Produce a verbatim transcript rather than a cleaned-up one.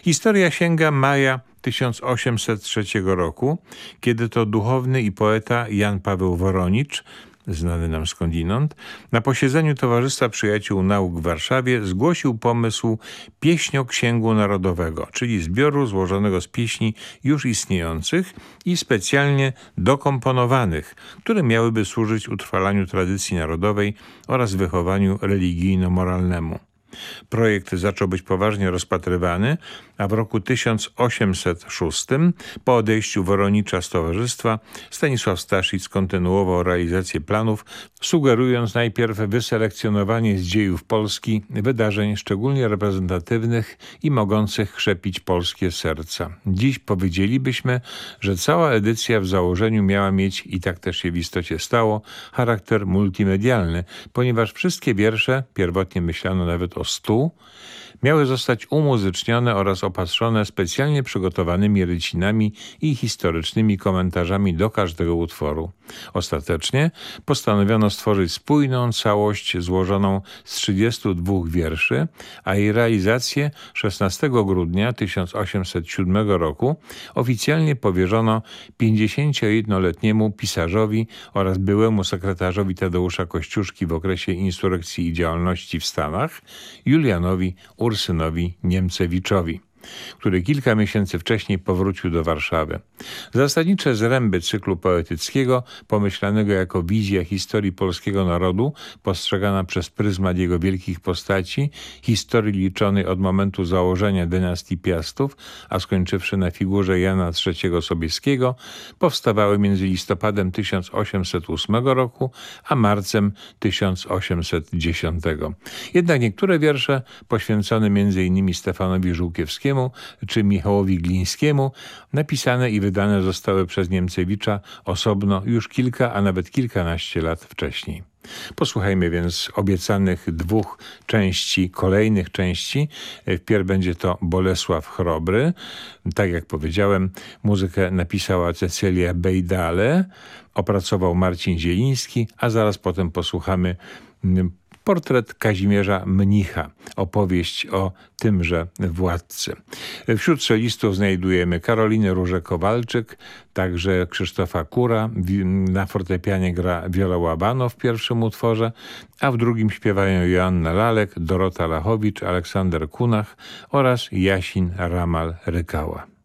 Historia sięga maja tysiąc osiemset trzeciego roku, kiedy to duchowny i poeta Jan Paweł Woronicz, znany nam skądinąd, na posiedzeniu Towarzystwa Przyjaciół Nauk w Warszawie zgłosił pomysł Pieśnioksięgu Narodowego, czyli zbioru złożonego z pieśni już istniejących i specjalnie dokomponowanych, które miałyby służyć utrwalaniu tradycji narodowej oraz wychowaniu religijno-moralnemu. Projekt zaczął być poważnie rozpatrywany, a w roku tysiąc osiemset szóstym, po odejściu Woronicza z towarzystwa, Stanisław Staszic kontynuował realizację planów, sugerując najpierw wyselekcjonowanie z dziejów Polski wydarzeń szczególnie reprezentatywnych i mogących krzepić polskie serca. Dziś powiedzielibyśmy, że cała edycja w założeniu miała mieć, i tak też się w istocie stało, charakter multimedialny, ponieważ wszystkie wiersze, pierwotnie myślano nawet o stu, miały zostać umuzycznione oraz opatrzone specjalnie przygotowanymi rycinami i historycznymi komentarzami do każdego utworu. Ostatecznie postanowiono stworzyć spójną całość złożoną z trzydziestu dwóch wierszy, a jej realizację szesnastego grudnia tysiąc osiemset siódmego roku oficjalnie powierzono pięćdziesięciojednoletniemu pisarzowi oraz byłemu sekretarzowi Tadeusza Kościuszki w okresie insurekcji i działalności w Stanach, Julianowi Ursynowi Niemcewiczowi, który kilka miesięcy wcześniej powrócił do Warszawy. Zasadnicze zręby cyklu poetyckiego, pomyślanego jako wizja historii polskiego narodu, postrzegana przez pryzmat jego wielkich postaci, historii liczonej od momentu założenia dynastii Piastów, a skończywszy na figurze Jana trzeciego Sobieskiego, powstawały między listopadem tysiąc osiemset ósmego roku a marcem tysiąc osiemset dziesiątego. Jednak niektóre wiersze, poświęcone m.in. Stefanowi Żółkiewskiemu czy Michałowi Glińskiemu, napisane i wydane zostały przez Niemcewicza osobno już kilka, a nawet kilkanaście lat wcześniej. Posłuchajmy więc obiecanych dwóch części, kolejnych części. Wpierw będzie to Bolesław Chrobry. Tak jak powiedziałem, muzykę napisała Cecylia Bejdale, opracował Marcin Zieliński, a zaraz potem posłuchamy Portret Kazimierza Mnicha, opowieść o tymże władcy. Wśród solistów znajdujemy Karolinę Różę-Kowalczyk, także Krzysztofa Kura. Na fortepianie gra Wiola Łabano w pierwszym utworze, a w drugim śpiewają Joanna Lalek, Dorota Lachowicz, Aleksander Kunach oraz Jasin Ramal-Rykała.